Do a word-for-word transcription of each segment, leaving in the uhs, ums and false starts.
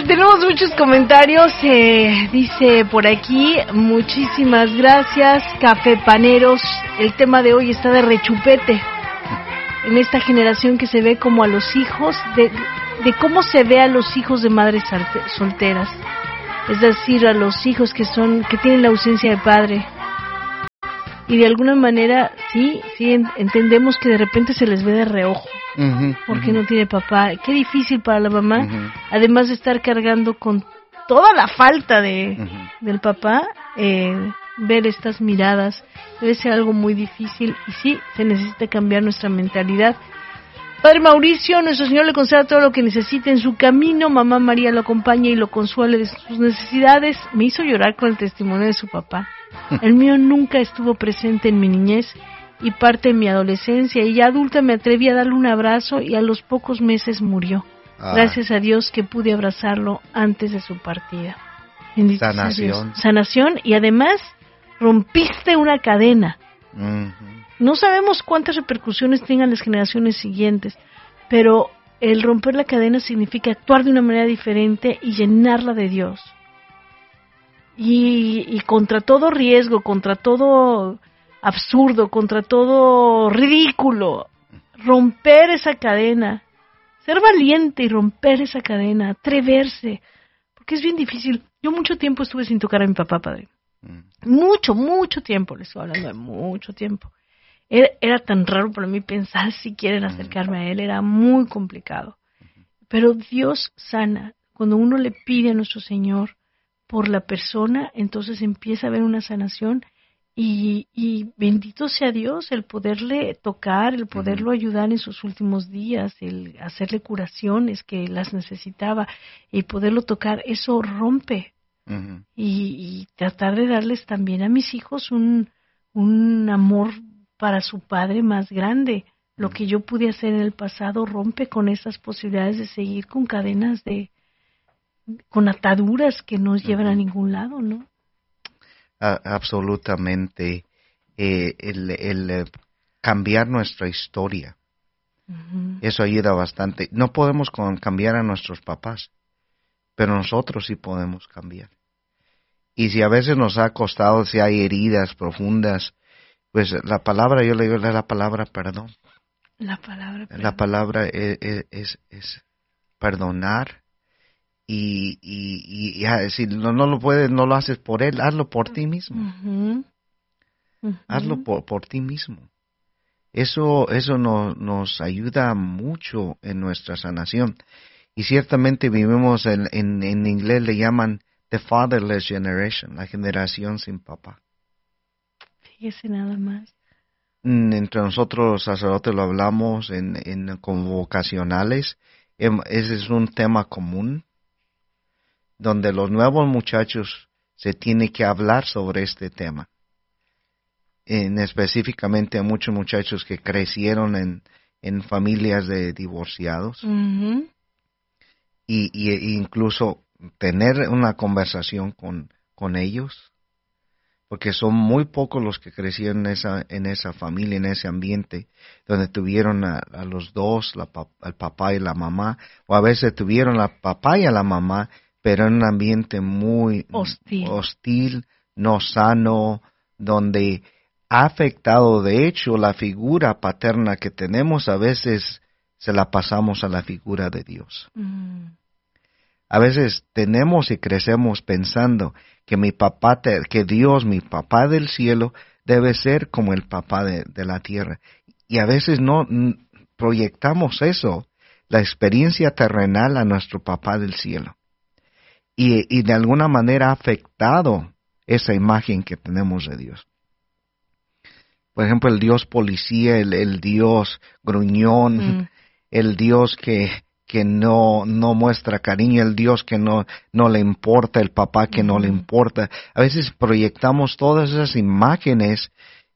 tenemos muchos comentarios. Eh, dice por aquí, muchísimas gracias, Café Paneros. El tema de hoy está de rechupete. En esta generación que se ve como a los hijos, de, de cómo se ve a los hijos de madres solteras. Es decir, a los hijos que son que tienen la ausencia de padre. Y de alguna manera, sí, sí, entendemos que de repente se les ve de reojo. Uh-huh, porque uh-huh. no tiene papá. Qué difícil para la mamá, uh-huh. además de estar cargando con toda la falta de uh-huh. del papá, eh, ver estas miradas debe ser algo muy difícil. Y sí, se necesita cambiar nuestra mentalidad. Padre Mauricio, nuestro Señor le conceda todo lo que necesite en su camino. Mamá María lo acompaña y lo consuele de sus necesidades. Me hizo llorar con el testimonio de su papá. El mío nunca estuvo presente en mi niñez y parte de mi adolescencia, y ya adulta me atreví a darle un abrazo y a los pocos meses murió. Ah. Gracias a Dios que pude abrazarlo antes de su partida. Bendito Sanación. Sanación, y además rompiste una cadena. Uh-huh. No sabemos cuántas repercusiones tengan las generaciones siguientes, pero el romper la cadena significa actuar de una manera diferente y llenarla de Dios. Y, y contra todo riesgo, contra todo absurdo, contra todo ridículo, romper esa cadena, ser valiente y romper esa cadena, atreverse, porque es bien difícil. Yo mucho tiempo estuve sin tocar a mi papá, padre. Mm. Mucho, mucho tiempo, le estoy hablando de mucho tiempo. Era, era tan raro para mí pensar si quieren acercarme a él, era muy complicado. Pero Dios sana. Cuando uno le pide a nuestro Señor por la persona, entonces empieza a haber una sanación, y, y bendito sea Dios el poderle tocar, el poderlo uh-huh. ayudar en sus últimos días, el hacerle curaciones que las necesitaba, y poderlo tocar, eso rompe. Uh-huh. Y, y tratar de darles también a mis hijos un, un amor para su padre más grande. Lo uh-huh. que yo pude hacer en el pasado rompe con esas posibilidades de seguir con cadenas de con ataduras que no llevan uh-huh. a ningún lado, ¿no? Uh, absolutamente. Eh, el, el eh, cambiar nuestra historia, uh-huh. eso ayuda bastante. No podemos con, cambiar a nuestros papás, pero nosotros sí podemos cambiar. Y si a veces nos ha costado, si hay heridas profundas, pues la palabra, yo le digo la palabra perdón. La palabra perdón. La palabra es, es, es perdonar. Y, y, y, y si no, no lo puedes, no lo haces por él, hazlo por ti mismo. Uh-huh. Uh-huh. Hazlo por, por ti mismo. Eso, eso no, nos ayuda mucho en nuestra sanación. Y ciertamente vivimos en, en, en inglés le llaman the fatherless generation, la generación sin papá. Fíjese nada más. Entre nosotros los sacerdotes lo hablamos en, en convocacionales. Ese es un tema común, donde los nuevos muchachos se tiene que hablar sobre este tema. En específicamente a muchos muchachos que crecieron en, en familias de divorciados. Uh-huh. y, y incluso tener una conversación con, con ellos, porque son muy pocos los que crecieron en esa, en esa familia, en ese ambiente, donde tuvieron a, a los dos, la, al papá y la mamá, o a veces tuvieron al papá y a la mamá, pero en un ambiente muy hostil, hostil no sano, donde ha afectado, de hecho, la figura paterna que tenemos, a veces se la pasamos a la figura de Dios. Mm. A veces tenemos y crecemos pensando que mi papá, te, que Dios, mi papá del cielo, debe ser como el papá de, de la tierra. Y a veces no n- proyectamos eso, la experiencia terrenal, a nuestro papá del cielo. Y, y de alguna manera ha afectado esa imagen que tenemos de Dios. Por ejemplo, el Dios policía, el, el Dios gruñón, mm. el Dios que, que no, no muestra cariño, el Dios que no, no le importa, el papá que mm. no le importa. A veces proyectamos todas esas imágenes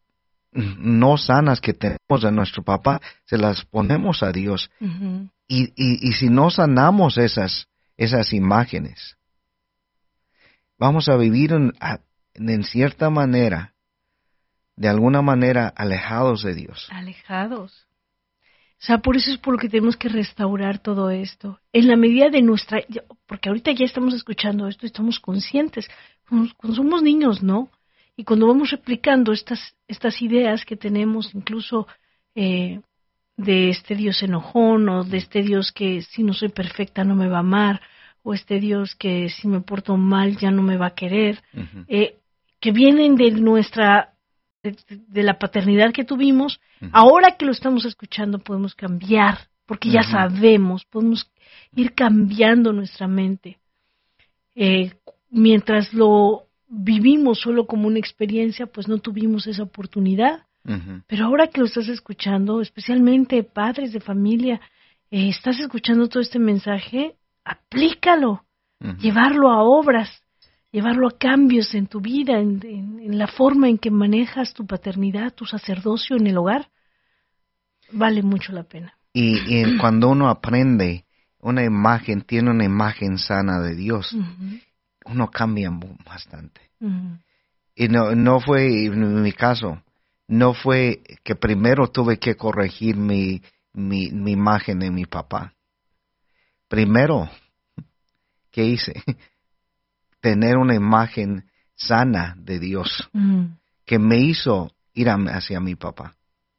no sanas que tenemos de nuestro papá, se las ponemos a Dios. Mm-hmm. Y, y, y si no sanamos esas, esas imágenes, vamos a vivir en, en cierta manera, de alguna manera, alejados de Dios. Alejados. O sea, por eso es por lo que tenemos que restaurar todo esto. En la medida de nuestra... Porque ahorita ya estamos escuchando esto, estamos conscientes. Cuando, cuando somos niños, ¿no? Y cuando vamos replicando estas, estas ideas que tenemos, incluso eh, de este Dios enojón, o de este Dios que si no soy perfecta no me va a amar, o este Dios que si me porto mal ya no me va a querer, uh-huh. eh, que vienen de nuestra... De, de la paternidad que tuvimos, uh-huh. ahora que lo estamos escuchando podemos cambiar, porque ya uh-huh. sabemos, podemos ir cambiando nuestra mente. Eh, mientras lo vivimos solo como una experiencia, pues no tuvimos esa oportunidad, uh-huh. pero ahora que lo estás escuchando, especialmente padres de familia, eh, estás escuchando todo este mensaje, aplícalo, uh-huh. llevarlo a obras, llevarlo a cambios en tu vida, en, en, en la forma en que manejas tu paternidad, tu sacerdocio en el hogar, vale mucho la pena. Y, y cuando uno aprende una imagen, tiene una imagen sana de Dios, uh-huh. uno cambia bastante. Uh-huh. Y no, no fue, en mi caso, no fue que primero tuve que corregir mi, mi, mi imagen de mi papá. Primero, ¿qué hice? Tener una imagen sana de Dios, mm. que me hizo ir a, hacia mi papá.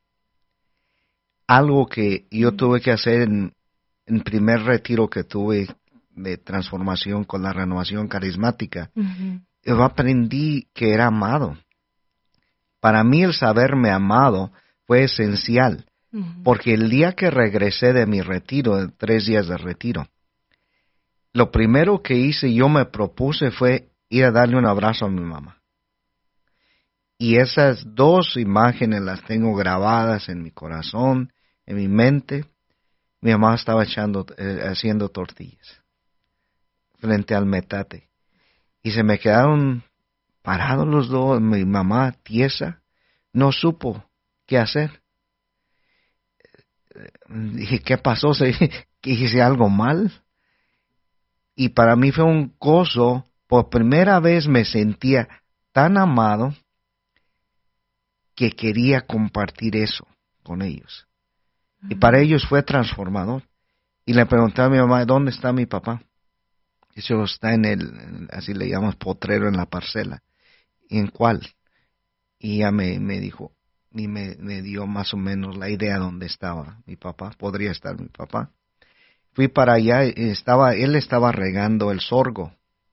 Algo que yo mm. tuve que hacer en el primer retiro que tuve de transformación con la renovación carismática, mm-hmm. yo aprendí que era amado. Para mí el saberme amado fue esencial, mm-hmm. porque el día que regresé de mi retiro, de tres días de retiro, lo primero que hice, yo me propuse, fue ir a darle un abrazo a mi mamá. Y esas dos imágenes las tengo grabadas en mi corazón, en mi mente. Mi mamá estaba echando, eh, haciendo tortillas frente al metate. Y se me quedaron parados los dos. Mi mamá, tiesa, no supo qué hacer. Dije, ¿qué pasó? ¿Que hice algo mal? Y para mí fue un gozo, por primera vez me sentía tan amado que quería compartir eso con ellos. Uh-huh. Y para ellos fue transformador. Y le pregunté a mi mamá, ¿dónde está mi papá? Eso está en el, así le llamamos, potrero en la parcela. ¿Y en cuál? Y ella me, me dijo, y me, me dio más o menos la idea dónde estaba mi papá, podría estar mi papá. Fui para allá, estaba, él estaba regando el sorgo.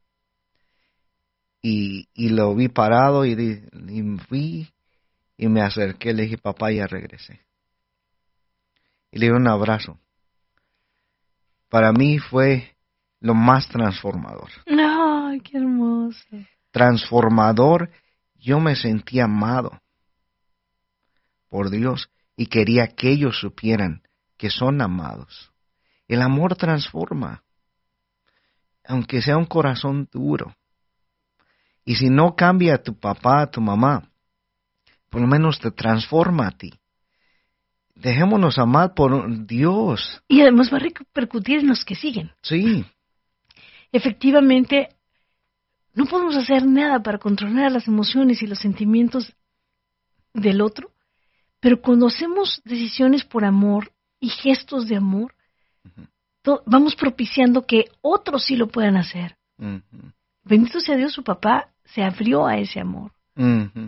Y, y lo vi parado y, y fui y me acerqué, le dije, papá, ya regresé. Y le di un abrazo. Para mí fue lo más transformador. ¡Ay, qué hermoso! Transformador, yo me sentí amado por Dios y quería que ellos supieran que son amados. El amor transforma, aunque sea un corazón duro. Y si no cambia a tu papá, a tu mamá, por lo menos te transforma a ti. Dejémonos amar por Dios. Y además va a repercutir en los que siguen. Sí. Efectivamente, no podemos hacer nada para controlar las emociones y los sentimientos del otro, pero cuando hacemos decisiones por amor y gestos de amor, to- vamos propiciando que otros sí lo puedan hacer. Uh-huh. Bendito sea Dios, su papá se abrió a ese amor. Uh-huh.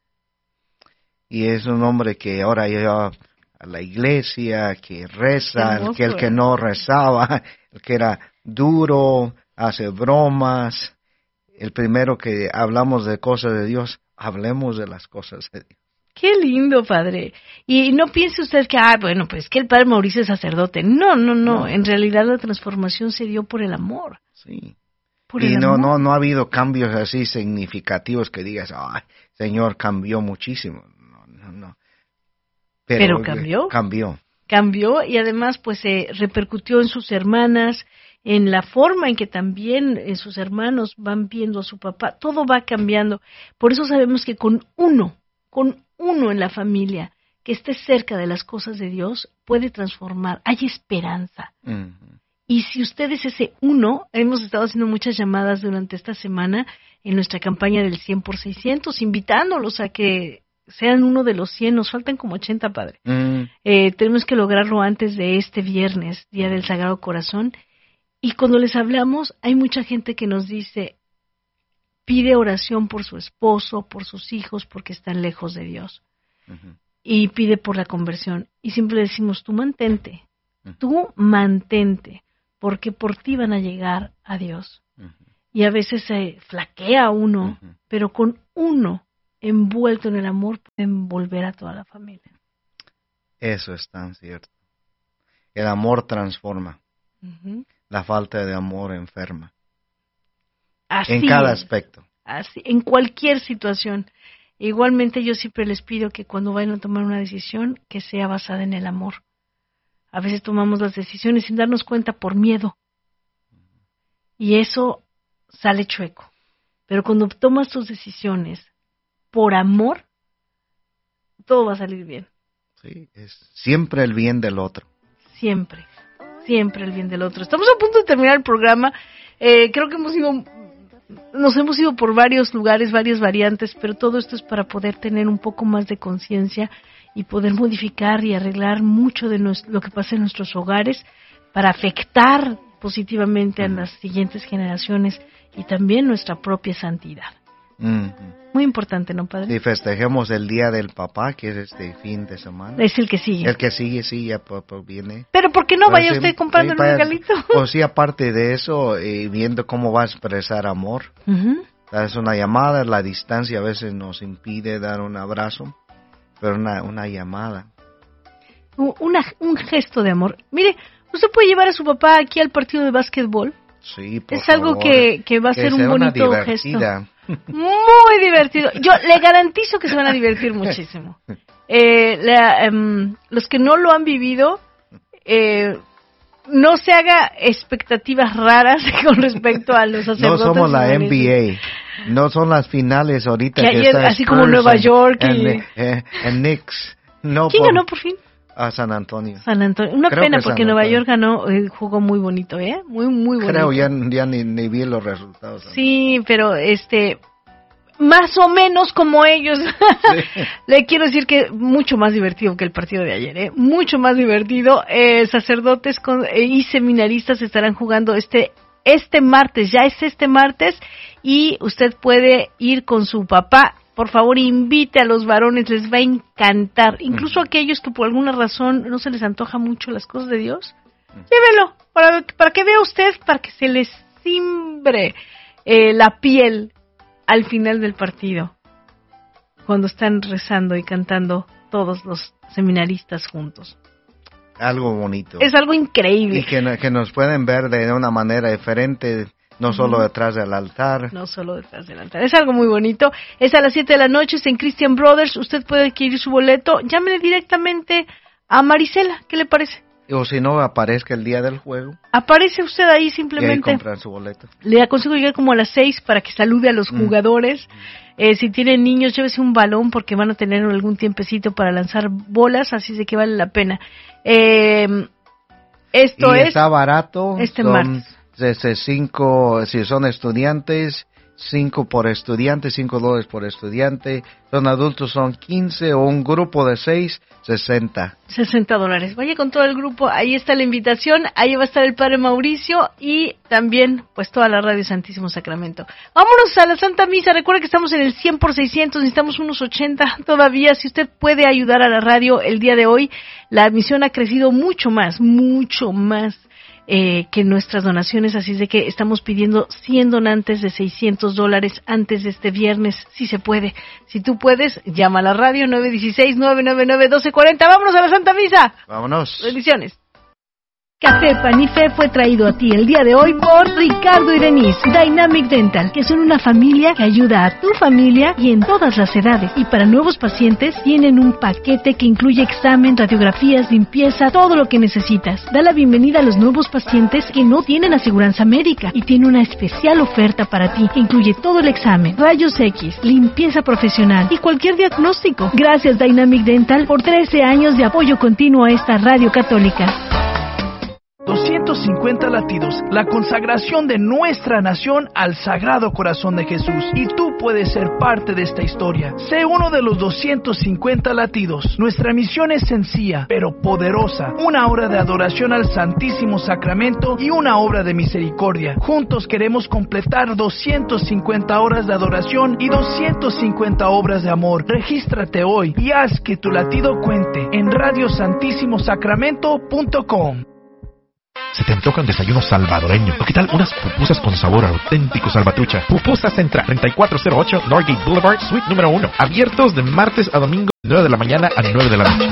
Y es un hombre que ahora lleva a la iglesia, que reza, el que el que no rezaba, el que era duro, hace bromas. El primero que hablamos de cosas de Dios, hablemos de las cosas de Dios. Qué lindo, padre. Y no piense usted que, ah, bueno, pues que el padre Mauricio es sacerdote. No, no, no, no. En realidad la transformación se dio por el amor. Sí. Por y el no, amor. no, no ha habido cambios así significativos que digas, ay, Señor, cambió muchísimo. No, no, no. Pero, Pero cambió. Cambió. Cambió y además pues se eh, repercutió en sus hermanas, en la forma en que también eh, sus hermanos van viendo a su papá. Todo va cambiando. Por eso sabemos que con uno, con uno en la familia que esté cerca de las cosas de Dios, puede transformar. Hay esperanza. Uh-huh. Y si usted es ese uno, hemos estado haciendo muchas llamadas durante esta semana en nuestra campaña del cien por seiscientos, invitándolos a que sean uno de los cien, nos faltan como ochenta, padre. Mm. Eh, tenemos que lograrlo antes de este viernes, Día del Sagrado Corazón. Y cuando les hablamos, hay mucha gente que nos dice, pide oración por su esposo, por sus hijos, porque están lejos de Dios. Uh-huh. Y pide por la conversión. Y siempre decimos, tú mantente, uh-huh. tú mantente, porque por ti van a llegar a Dios. Uh-huh. Y a veces se flaquea uno, uh-huh. pero con uno envuelto en el amor pueden volver a toda la familia. Eso es tan cierto. El amor transforma. Uh-huh. La falta de amor enferma. Así en cada es. aspecto. Así, en cualquier situación. Igualmente yo siempre les pido que cuando vayan a tomar una decisión, que sea basada en el amor. A veces tomamos las decisiones sin darnos cuenta por miedo. Y eso sale chueco. Pero cuando tomas tus decisiones por amor, todo va a salir bien. Sí, es siempre el bien del otro. Siempre, siempre el bien del otro. Estamos a punto de terminar el programa. Eh, creo que hemos ido, nos hemos ido por varios lugares, varias variantes, pero todo esto es para poder tener un poco más de conciencia y poder modificar y arreglar mucho de nos, lo que pasa en nuestros hogares para afectar positivamente a las siguientes generaciones y también nuestra propia santidad. Mm-hmm. Muy importante, ¿no, padre? Sí, festejemos el Día del Papá, que es este fin de semana. Es el que sigue. El que sigue, sí, ya pues, pues viene. Pero ¿por qué no Pero vaya sí, usted comprando sí, el regalito? O sí, aparte de eso, eh, viendo cómo va a expresar amor. Uh-huh. Es una llamada, la distancia a veces nos impide dar un abrazo, pero una, una llamada. Una, un gesto de amor. Mire, usted puede llevar a su papá aquí al partido de básquetbol. Sí, por Es algo favor, que, que va a que ser un sea una bonito divertida. gesto. Muy divertido. Yo le garantizo que se van a divertir muchísimo. Eh, la, um, los que no lo han vivido, eh, no se haga expectativas raras con respecto a los sacerdotes. No somos la N B A, no son las finales ahorita que que ayer, está así como Nueva York y... en, en, en Knicks. No, ¿quién por, ganó por fin? A San Antonio. San Antonio. Una Creo pena que porque San Nueva Antonio. York ganó, eh, jugó muy bonito, ¿eh? Muy, muy bonito. Creo, ya, ya ni, ni vi los resultados. Sí, pero este... más o menos como ellos. Sí. Le quiero decir que mucho más divertido que el partido de ayer, ¿eh? Mucho más divertido. Eh, sacerdotes con, eh, y seminaristas estarán jugando este este martes, ya es este martes, y usted puede ir con su papá. Por favor, invite a los varones, les va a encantar. Incluso uh-huh. aquellos que por alguna razón no se les antoja mucho las cosas de Dios, uh-huh. llévelo, para, para que vea usted, para que se les cimbre eh, la piel al final del partido, cuando están rezando y cantando todos los seminaristas juntos. Algo bonito. Es algo increíble. Y que, que nos pueden ver de una manera diferente, no solo uh-huh. detrás del altar. No solo detrás del altar. Es algo muy bonito. Es a las siete de la noche, es en Christian Brothers. Usted puede adquirir su boleto. Llámele directamente a Marisela. ¿Qué le parece? O si no, aparezca el día del juego. Aparece usted ahí simplemente. Y ahí comprar su boleto. Le aconsejo llegar como a las seis para que salude a los mm. jugadores. Eh, si tienen niños, llévese un balón porque van a tener algún tiempecito para lanzar bolas, así de que vale la pena. Eh, esto y es... está barato. Este son martes. Desde cinco, si son estudiantes, cinco por estudiante, cinco dólares por estudiante. Son adultos, son quince, o un grupo de seis, sesenta. sesenta dólares. Vaya con todo el grupo, ahí está la invitación, ahí va a estar el Padre Mauricio y también pues toda la Radio Santísimo Sacramento. Vámonos a la Santa Misa, recuerda que estamos en el cien por seiscientos, necesitamos unos ochenta todavía. Si usted puede ayudar a la radio el día de hoy, la misión ha crecido mucho más, mucho más. Eh, que nuestras donaciones, así es de que estamos pidiendo cien donantes de seiscientos dólares antes de este viernes, si se puede. Si tú puedes, llama a la radio nueve uno seis, nueve nueve nueve, uno dos cuatro cero. ¡Vámonos a la Santa Misa! ¡Vámonos! Bendiciones. Café Panife fue traído a ti el día de hoy por Ricardo y Denise, Dynamic Dental, que son una familia que ayuda a tu familia y en todas las edades. Y para nuevos pacientes tienen un paquete que incluye examen, radiografías, limpieza, todo lo que necesitas. Da la bienvenida a los nuevos pacientes que no tienen aseguranza médica y tiene una especial oferta para ti. Incluye todo el examen, rayos X, limpieza profesional y cualquier diagnóstico. Gracias Dynamic Dental por trece años de apoyo continuo a esta radio católica. doscientos cincuenta latidos, la consagración de nuestra nación al Sagrado Corazón de Jesús. Y tú puedes ser parte de esta historia. Sé uno de los doscientos cincuenta latidos. Nuestra misión es sencilla, pero poderosa. Una hora de adoración al Santísimo Sacramento y una obra de misericordia. Juntos queremos completar doscientas cincuenta horas de adoración y doscientas cincuenta obras de amor. Regístrate hoy y haz que tu latido cuente en radio santísimo sacramento punto com. Se te antoja un desayuno salvadoreño. ¿O qué tal unas pupusas con sabor auténtico salvatrucha? Pupusa Central, treinta y cuatro cero ocho Norgate Boulevard, suite número uno. Abiertos de martes a domingo, nueve de la mañana a nueve de la noche.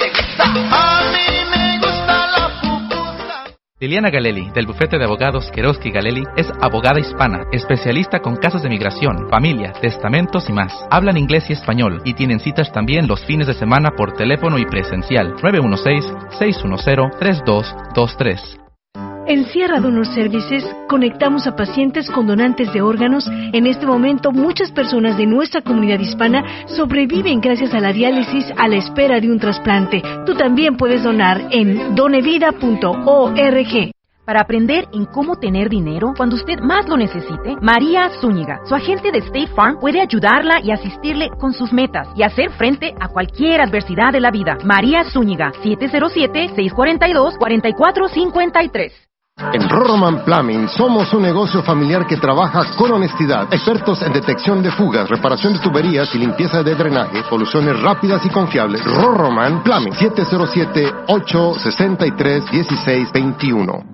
Liliana Galelli, del bufete de abogados Queroski Galelli, es abogada hispana, especialista con casos de migración, familia, testamentos y más. Hablan inglés y español y tienen citas también los fines de semana por teléfono y presencial. nueve uno seis, seis uno cero, tres dos dos tres. En Sierra Donor Services conectamos a pacientes con donantes de órganos. En este momento, muchas personas de nuestra comunidad hispana sobreviven gracias a la diálisis a la espera de un trasplante. Tú también puedes donar en donevida punto org. Para aprender en cómo tener dinero cuando usted más lo necesite, María Zúñiga, su agente de State Farm, puede ayudarla y asistirle con sus metas y hacer frente a cualquier adversidad de la vida. María Zúñiga, siete cero siete, seis cuatro dos, cuatro cuatro cinco tres. En Roroman Plumbing somos un negocio familiar que trabaja con honestidad. Expertos en detección de fugas, reparación de tuberías y limpieza de drenaje. Soluciones rápidas y confiables. Roroman Plumbing, siete cero siete, ocho seis tres, uno seis dos uno.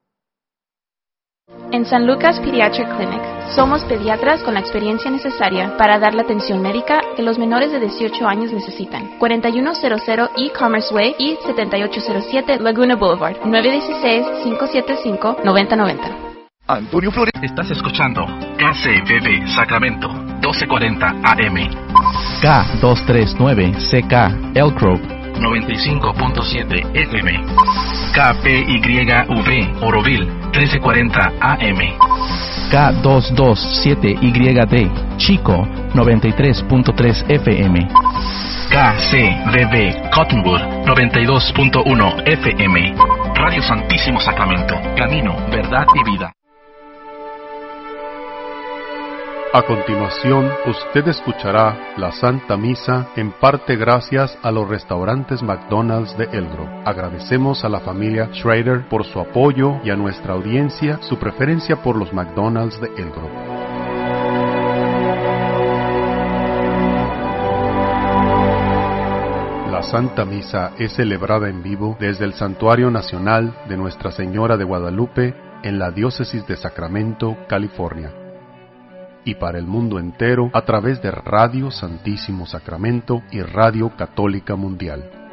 En San Lucas Pediatric Clinic somos pediatras con la experiencia necesaria para dar la atención médica que los menores de dieciocho años necesitan. cuarenta y uno cero cero E-Commerce Way y setenta y ocho cero siete Laguna Boulevard, nueve uno seis, cinco siete cinco, nueve cero nueve cero. Antonio Flores. Estás escuchando K C B B Sacramento, doce cuarenta A M. K doscientos treinta y nueve C K Elk Grove, noventa y cinco punto siete F M. K P Y V Oroville, trece cuarenta A M. K doscientos veintisiete Y D Chico, noventa y tres punto tres F M. K C B B Cottonwood, noventa y dos punto uno F M. Radio Santísimo Sacramento, camino, verdad y vida. A continuación, usted escuchará la Santa Misa, en parte gracias a los restaurantes McDonald's de Elk Grove. Agradecemos a la familia Schrader por su apoyo y a nuestra audiencia su preferencia por los McDonald's de Elk Grove. La Santa Misa es celebrada en vivo desde el Santuario Nacional de Nuestra Señora de Guadalupe en la Diócesis de Sacramento, California, y para el mundo entero a través de Radio Santísimo Sacramento y Radio Católica Mundial.